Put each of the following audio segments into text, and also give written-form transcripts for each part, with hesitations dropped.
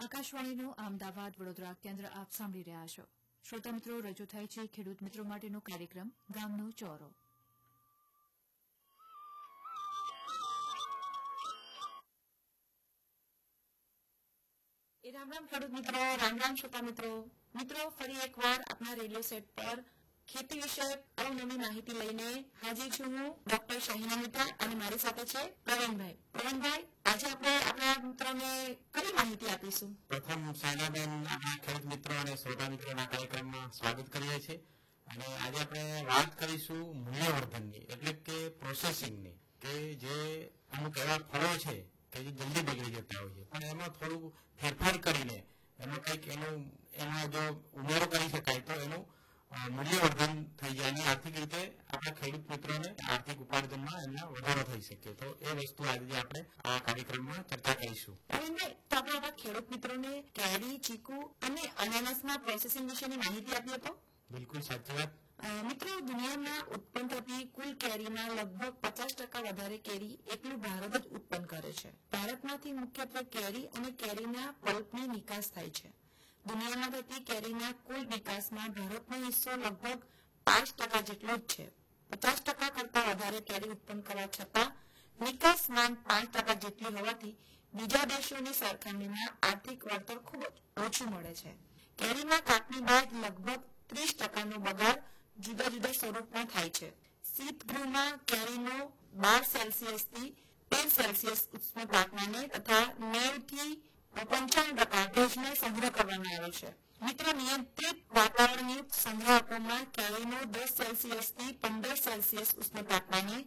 આકાશવાણીનું અમદાવાદ વડોદરા કેન્દ્ર આપ સાંભળી રહ્યા છો. શ્રોતા મિત્રો, રજૂ થાય છે ખેડૂત મિત્રો માટેનો કાર્યક્રમ ગામનો ચોરો. રામ રામ ખેડૂત મિત્રો, રામ રામ શ્રોતા મિત્રો. મિત્રો, ફરી એકવાર આપણા રેડિયો સેટ પર ખેતી વિશે અવનવી માહિતી લઈને હાજર છું હું, ડોક્ટર શાહીના મિત્રા, અને મારી સાથે છે પ્રવીણભાઈ. પ્રવીણભાઈ, આજે આપણે આપણા મિત્રોને કઈ માહિતી આપીશું? પ્રથમ શાહીનાબેન, આપણા ખેડૂત મિત્રો અને શ્રોતા મિત્રોના કાર્યક્રમમાં સ્વાગત કરીએ છીએ. અને આજે આપણે વાત કરીશું મૂલ્યવર્ધનની, એટલે કે પ્રોસેસિંગની, કે જે અમુક એવા ફળો છે કે જે જલ્દી બગડી જતા હોય છે, પણ એમાં થોડું ફેરફાર કરીને એમાં કંઈક એમાં જો ઉમેરો કરી શકાય તો એનું મૂલ્યવર્ધન થઈ જાય અને આર્થિક રીતે આપણા ખેડૂત મિત્રોને આર્થિક ઉપાર્જનમાં એમના વધારો થઈ શકે. તો એ વસ્તુ આજે આપણે આ કાર્યક્રમમાં ચર્ચા કરીશું. તો આપણે આપણા ખેડૂત મિત્રોને કેરી, ચીકુ અને અનાનસના પ્રોસેસિંગ વિશેની માહિતી આપીએ તો? બિલકુલ સાચી વાત. મિત્રો, દુનિયામાં ઉત્પન્ન થતી કુલ કેરીના લગભગ 50% વધારે કેરી એકલું ભારત જ ઉત્પન્ન કરે છે. ભારતમાંથી મુખ્યત્વે કેરી અને કેરીના પલ્પની નિકાસ થાય છે. દુનિયામાં થતી કેરીના કુલ નિકાસમાં ભારતનો હિસ્સો લગભગ 5% જેટલો જ છે. 50% કરતા વધારે કેરી ઉત્પન્ન કરવા છતાં નિકાસમાં 5% જેટલી હોવાથી બીજા દેશોની સરખામણીમાં આર્થિક વળતર ખૂબ ઓછું મળે છે. કેરીના કાપણી બાદ લગભગ 30%નો બગાડ જુદા જુદા સ્વરૂપમાં થાય છે. શીતગૃહમાં કેરીનો 12 સેલ્સિયસથી 13 સેલ્સિયસ ઉષ્ણ તાપમાને તથા 90 થી 95% ભેજનો સંગ્રહ કરવામાં આવે છે. મિત્રો, નિયંત્રિત વાતાવરણયુક્ત સંગ્રાહકોમાં કેરીનો 10 સેલ્સિયસથી 15 સેલ્સિયસ ઉષ્ણ તાપમાને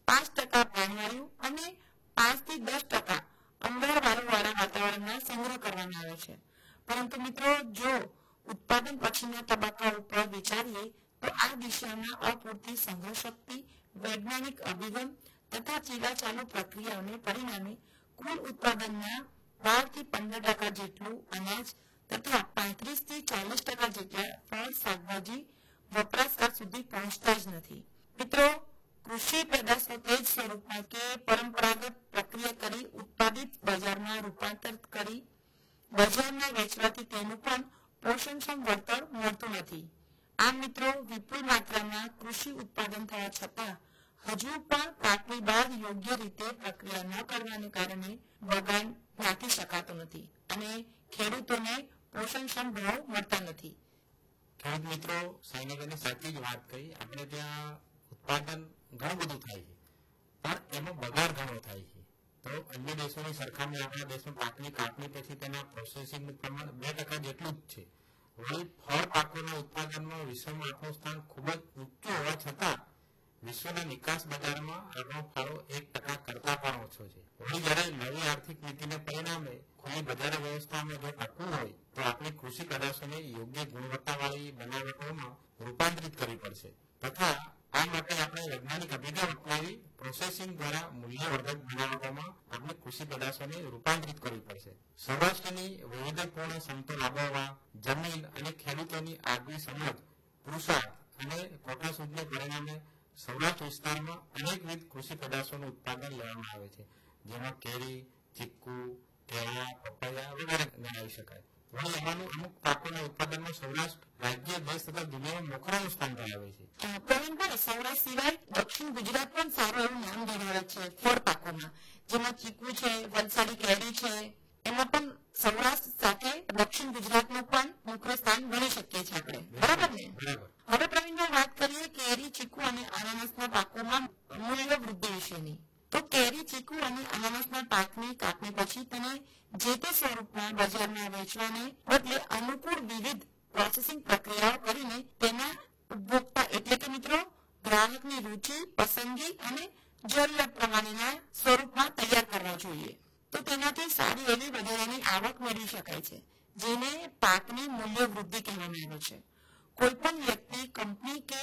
5% પ્રાણવાયુ અને 5 થી 10% અંગારવાળા વાતાવરણમાં સંગ્રહ કરવામાં આવે છે. પરંતુ મિત્રો, જો ઉત્પાદન પછીના તબક્કા ઉપર વિચારીએ તો આ દિશામાં અપૂરતી સંગ્રહ શક્તિ, વૈજ્ઞાનિક અભિગમ તથા ચીલાચાલુ પ્રક્રિયાઓને પરિણામે કુલ ઉત્પાદનના 12 થી 15% જેટલું અનાજ તથા 35 થી 40% જેટલા ફળ, શાકભાજી વપરાશકાર સુધી પહોંચતા જ નથી. મિત્રો, કૃષિ પેદાશો તે જ સ્વરૂપમાં કે પરંપરાગત પ્રક્રિયા કરી ઉત્પાદિત બજારમાં રૂપાંતરિત કરી બજારમાં વેચવાથી તેનું પણ પોષણક્ષમ વળતર મળતું નથી. આમ મિત્રો, વિપુલ માત્રામાં કૃષિ ઉત્પાદન થવા છતાં હજુ પણ કાપણી બાદ યોગ્ય રીતે પ્રક્રિયા ન કરવાને કારણે બગાડ નાખી શકાતો નથી અને ખેડૂતોને પોષણક્ષમ ભાવ મળતા નથી. ખેડૂત મિત્રો, સાઈનાબેને સાચી જ વાત કહી. આપણે ત્યાં ઉત્પાદન ઘણું બધું થાય છે, પણ એમાં બગાડ ઘણો થાય છે. તો અન્ય દેશોની સરખામણી આપણા દેશમાં પાકની કાપણી પછી તેના પ્રોસેસિંગનું પ્રમાણ 2% જેટલું જ છે. વળી ફળ પાકોના ઉત્પાદનમાં વિશ્વમાં આપણું સ્થાન ખૂબ જ ઊંચું હોવા છતાં વિશ્વના નિકાસ બજારમાં આપણો ફાળો 1% કરતા પણ ઓછો છે. વળી જ્યારે નવી આર્થિક નીતિને પરિણામે ખુલ્લી બજાર વ્યવસ્થામાં જો ટકવું હોય તો આપણે કૃષિ પેદાશોને યોગ્ય ગુણવત્તાવાળી બનાવટોમાં રૂપાંતરિત કરવી પડશે તથા આ માટે આપણે વૈજ્ઞાનિક અભિગમ અપનાવી પ્રોસેસિંગ દ્વારા મૂલ્યવર્ધક બનાવટોમાં આપણે કૃષિ પેદાશોને રૂપાંતરિત કરવી પડશે. સૌરાષ્ટ્રની વૈવિધ્યપૂર્ણ સમતલ આબોહવા, જમીન અને ખેડૂતોની આગવી સમજ, પુરુષાર્થ અને કોટાસૂદને પરિણામે સૌરાષ્ટ્ર વિસ્તારમાં અનેકવિધ કૃષિ પેદાશોનું ઉત્પાદન લેવામાં આવે છે, જેમાં કેરી, ચીકુ, કેળા, પપૈયા વગેરે ગણાવી શકાય. વળી એમાંનું અમુક પાકોના ઉત્પાદનમાં સૌરાષ્ટ્ર રાજ્ય, દેશ તથા દુનિયામાં મોખરાનું સ્થાન ધરાવે છે. પ્રવીણભાઈ, સૌરાષ્ટ્ર સિવાય દક્ષિણ ગુજરાત પણ સારું એવું નામ ધરાવે છે ફળ પાકોમાં, જેમાં ચીકુ છે, વલસાડી કેરી છે. એમાં પણ સૌરાષ્ટ્ર સાથે દક્ષિણ ગુજરાતનું પણ મુખ્ય સ્થાન ગણી શકીએ છીએ આપણે, બરાબર ને? હવે પ્રવીણભાઈ, વાત કરીએ કેરી, ચીકુ અને અનાનસના પાકોમાં મૂલ્ય વૃદ્ધિ વિશેની. તો કેરી, ચીકુ અને અનાનસના પાકની કાપણી પછી તેને જે તે સ્વરૂપમાં બજારમાં વેચવાને બદલે અનુકૂળ વિવિધ પ્રોસેસિંગ પ્રક્રિયાઓ કરીને તેના ઉપભોક્તા એટલે કે મિત્રો ગ્રાહકની રુચિ, પસંદગી અને જરૂરિયાત પ્રમાણેના સ્વરૂપમાં તૈયાર કરવા જોઈએ. તો તેનાથી સારી એવી વધારાની આવક મેળવી શકાય છે, જેને પાકની મૂલ્ય વૃદ્ધિ કહેવામાં આવે છે. કોઈ પણ વ્યક્તિ, કંપની કે